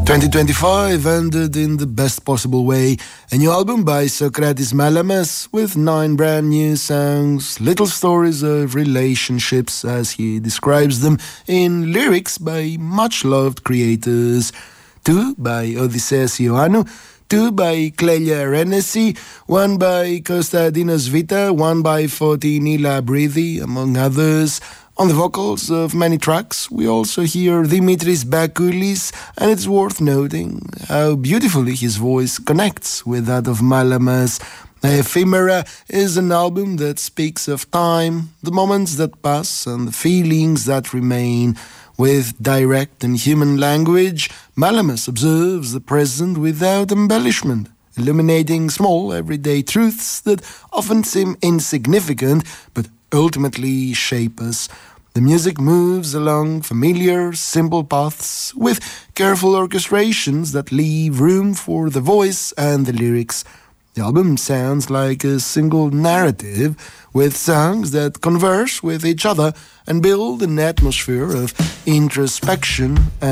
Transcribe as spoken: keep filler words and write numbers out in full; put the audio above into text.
twenty twenty-five ended in the best possible way. A new album by Socrates Malamas with nine brand new songs, little stories of relationships as he describes them in lyrics by much-loved creators. Two by Odysseas Ioannou, two by Clelia Renesi, one by Kostadinos Vita, one by Fotinila Bridi, among others. On the vocals of many tracks, we also hear Dimitris Bakoulis, and it's worth noting how beautifully his voice connects with that of Malamas. Ephemera is an album that speaks of time, the moments that pass, and the feelings that remain. With direct and human language, Malamas observes the present without embellishment, illuminating small everyday truths that often seem insignificant but ultimately shape us. The music moves along familiar, simple paths with careful orchestrations that leave room for the voice and the lyrics. The album sounds like a single narrative with songs that converse with each other and build an atmosphere of introspection and